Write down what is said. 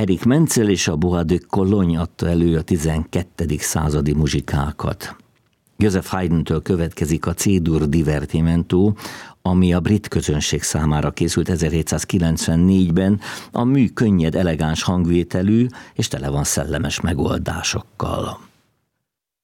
Erik Menzel és a Bois de Cologne adta elő a 12. századi muzsikákat. Joseph Haydntől következik a C-dur divertimento, ami a brit közönség számára készült 1794-ben, a mű könnyed, elegáns hangvételű és tele van szellemes megoldásokkal.